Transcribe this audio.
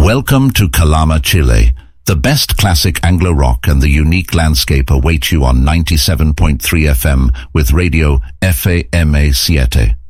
Welcome to Calama, Chile. The best classic Anglo-rock and the unique landscape await you on 97.3 FM with Radio FAMA 7.